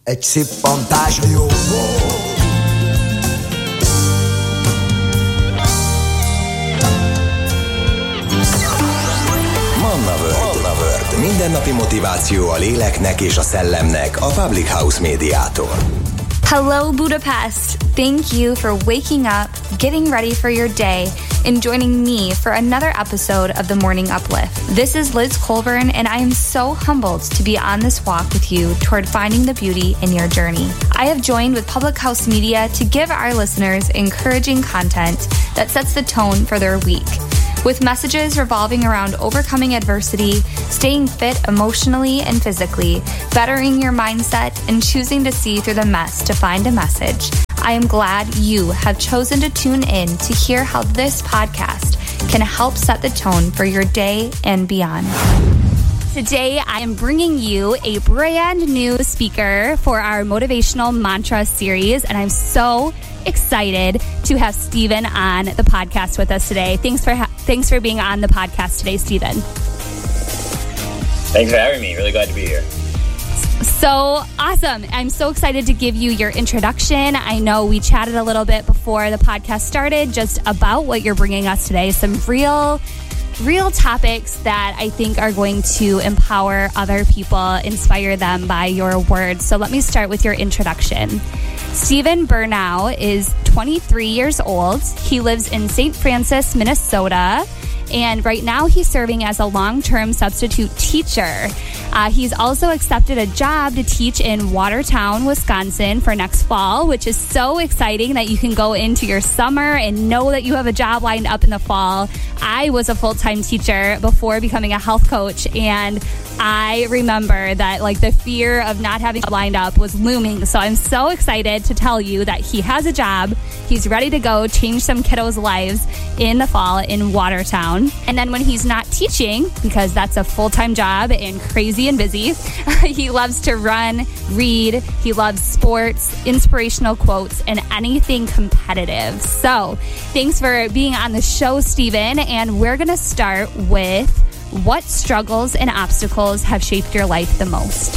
egy szippantás jó volt. Manna World. Mindennapi motiváció a léleknek és a szellemnek a Public House médiától. Hello, Budapest. Thank you for waking up, getting ready for your day, and joining me for another episode of the Morning Uplift. This is Liz Colburn, and I am so humbled to be on this walk with you toward finding the beauty in your journey. I have joined with Public House Media to give our listeners encouraging content that sets the tone for their week, with messages revolving around overcoming adversity, staying fit emotionally and physically, bettering your mindset, and choosing to see through the mess to find a message. I am glad you have chosen to tune in to hear how this podcast can help set the tone for your day and beyond. Today, I am bringing you a brand new speaker for our Motivational Mantra series, and I'm so excited to have Stephen on the podcast with us today. Thanks for being on the podcast today, Stephen. Thanks for having me. Really glad to be here. So awesome. I'm so excited to give you your introduction. I know we chatted a little bit before the podcast started just about what you're bringing us today. Some real topics that I think are going to empower other people, inspire them by your words. So let me start with your introduction. Stephen Burnau is 23 years old. He lives in St. Francis, Minnesota, and right now he's serving as a long-term substitute teacher. He's also accepted a job to teach in Watertown, Wisconsin for next fall, which is so exciting that you can go into your summer and know that you have a job lined up in the fall. I was a full-time teacher before becoming a health coach, and I remember that the fear of not having it lined up was looming. So I'm so excited to tell you that he has a job. He's ready to go change some kiddos' lives in the fall in Watertown. And then when he's not teaching, because that's a full-time job and crazy and busy, he loves to run, read, he loves sports, inspirational quotes, and anything competitive. So thanks for being on the show, Stephen. And we're going to start with what struggles and obstacles have shaped your life the most?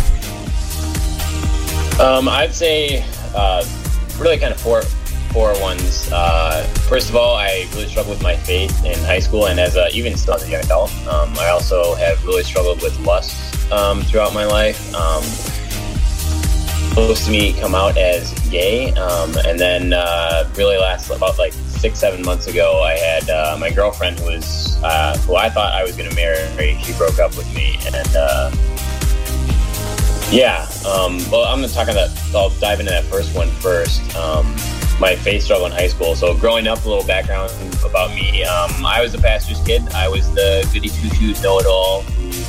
I'd say really kind of four ones. First of all, I really struggled with my faith in high school and even still as a young adult. I also have really struggled with lust throughout my life. Close to me come out as gay, and then really last about 6-7 months ago, I had my girlfriend who I thought I was going to marry. She broke up with me, and well, I'm going to talk about that. I'll dive into that first one first. My faith struggle in high school. So growing up, a little background about me. I was the pastor's kid. I was the goody two-shoes know-it-all.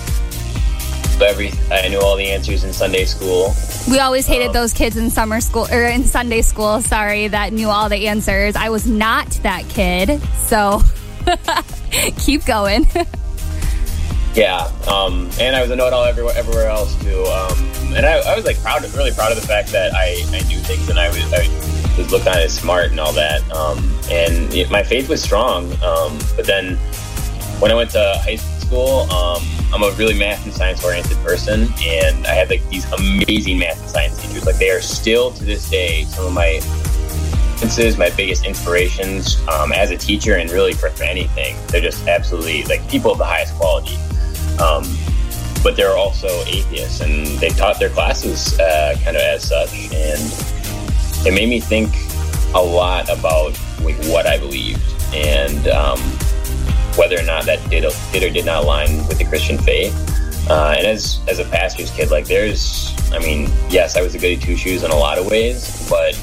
I knew all the answers in Sunday school. We always hated those kids in summer school or in Sunday school. Sorry, that knew all the answers. I was not that kid, so keep going. Yeah, and I was a know-it-all everywhere else too. And I was really proud of the fact that I knew things and I was looked on as smart and all that. And my faith was strong. But then when I went to high school, I'm a really math and science oriented person, and I had these amazing math and science teachers. They are still to this day some of my biggest inspirations as a teacher, and really for anything. They're just absolutely people of the highest quality. But they're also atheists, and they taught their classes kind of as such, and it made me think a lot about what I believed and whether or not that did or did not align with the Christian faith. And as a pastor's kid, yes, I was a goody two-shoes in a lot of ways, but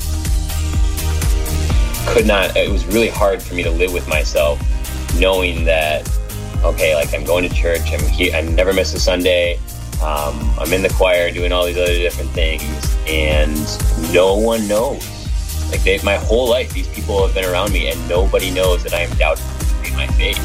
it was really hard for me to live with myself knowing that, okay, I'm going to church, I never miss a Sunday, I'm in the choir doing all these other different things, and no one knows. My whole life, these people have been around me, and nobody knows that I am doubting my faith.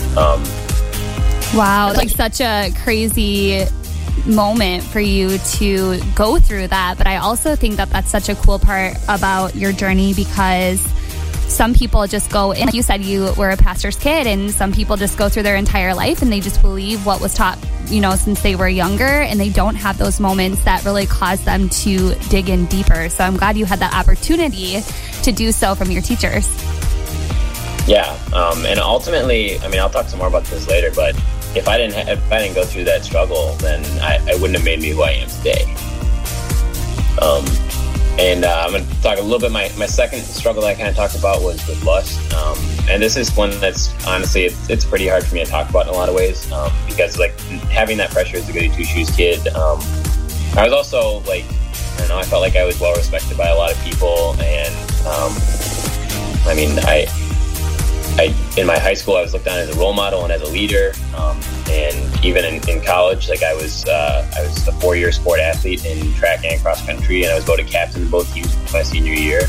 Wow, such a crazy moment for you to go through that. But I also think that that's such a cool part about your journey, because some people just go, and like you said, you were a pastor's kid, and some people just go through their entire life and they just believe what was taught, since they were younger, and they don't have those moments that really cause them to dig in deeper. So I'm glad you had that opportunity to do so from your teachers. Yeah. And ultimately, I'll talk some more about this later, but if I didn't go through that struggle, then I wouldn't have made me who I am today. And I'm going to talk a little bit. My second struggle that I kind of talked about was with lust. And this is one that's honestly, it's pretty hard for me to talk about in a lot of ways, because like having that pressure as a goody two shoes kid. I was also like, I felt like I was well respected by a lot of people. And in my high school, I was looked on as a role model and as a leader. And even in college, like I was a 4-year sport athlete in track and cross country, and I was voted captain in both teams my senior year.